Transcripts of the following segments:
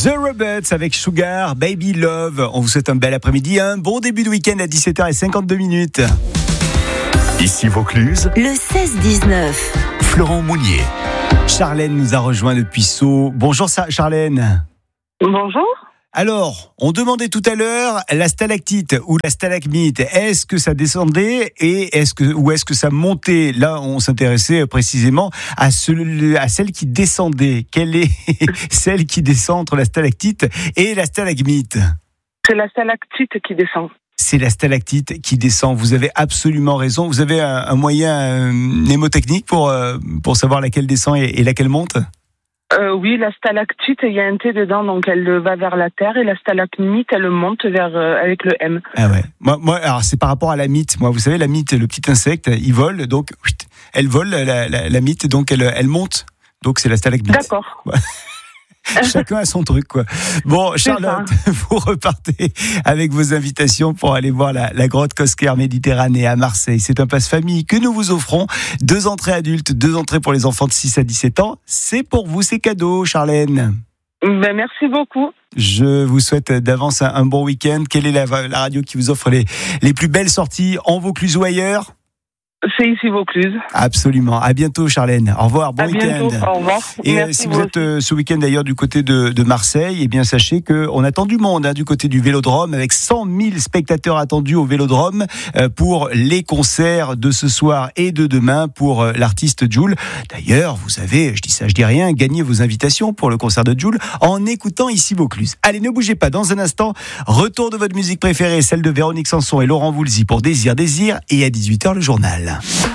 The Robots avec Sugar, Baby Love. On vous souhaite un bel après-midi, un bon début de week-end à 17h52. Ici Vaucluse, le 16-19. Florent Mounier. Charlène nous a rejoint depuis Sceaux. Bonjour Charlène. Bonjour. Alors, on demandait tout à l'heure la stalactite ou la stalagmite. Est-ce que ça descendait ou est-ce que ça montait? Là, on s'intéressait précisément à celle qui descendait. Quelle est celle qui descend entre la stalactite et la stalagmite? C'est la stalactite qui descend. C'est la stalactite qui descend. Vous avez absolument raison. Vous avez un moyen mnémotechnique pour savoir laquelle descend et laquelle monte? Oui, la stalactite, il y a un T dedans, donc elle va vers la terre, et la stalagmite, elle monte vers avec le M. Ah ouais. Moi, alors c'est par rapport à la mite. Moi, vous savez, la mite, le petit insecte, il vole, donc elle vole la mite, donc elle monte. Donc c'est la stalagmite. D'accord. Ouais. Chacun a son truc, quoi. Bon, Charlotte, vous repartez avec vos invitations pour aller voir la grotte Cosquer Méditerranée à Marseille. C'est un passe-famille que nous vous offrons. 2 entrées adultes, 2 entrées pour les enfants de 6 à 17 ans. C'est pour vous, c'est cadeau, Charlène. Ben, merci beaucoup. Je vous souhaite d'avance un bon week-end. Quelle est la radio qui vous offre les plus belles sorties en Vaucluse ou ailleurs? C'est ici Vaucluse. Absolument. À bientôt, Charlène. Au revoir. Bon week-end. Au revoir. Et merci si vous êtes ce week-end d'ailleurs du côté de Marseille, eh bien sachez qu'on attend du monde du côté du Vélodrome, avec 100 000 spectateurs attendus au Vélodrome pour les concerts de ce soir et de demain pour l'artiste Jul. D'ailleurs, vous avez, je dis rien, gagné vos invitations pour le concert de Jul en écoutant ici Vaucluse. Allez, ne bougez pas. Dans un instant, retour de votre musique préférée, celle de Véronique Sanson et Laurent Voulzy pour Désir, et à 18h le journal.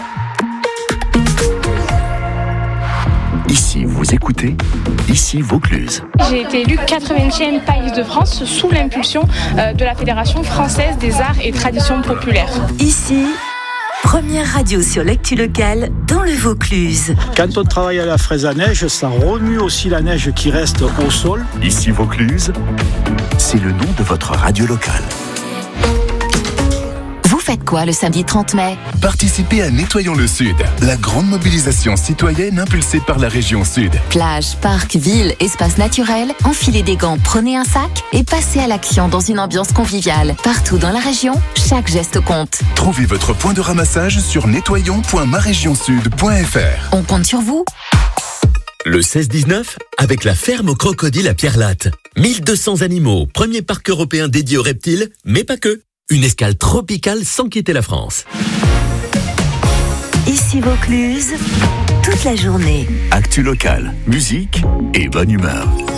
Ici, vous écoutez, ici Vaucluse. J'ai été élue 80e Pays de France sous l'impulsion de la Fédération française des arts et traditions populaires. Ici, première radio sur l'actu locale dans le Vaucluse. Quand on travaille à la fraise à neige, ça remue aussi la neige qui reste au sol. Ici Vaucluse, c'est le nom de votre radio locale. Vous faites quoi le samedi 30 mai? Participez à Nettoyons le Sud, la grande mobilisation citoyenne impulsée par la région Sud. Plage, parc, ville, espace naturel, enfilez des gants, prenez un sac et passez à l'action dans une ambiance conviviale. Partout dans la région, chaque geste compte. Trouvez votre point de ramassage sur nettoyons.maregionsud.fr. On compte sur vous. Le 16-19, avec la ferme au crocodile à Pierre-Latte. 1200 animaux, premier parc européen dédié aux reptiles, mais pas que. Une escale tropicale sans quitter la France. Ici Vaucluse, toute la journée. Actu locale, musique et bonne humeur.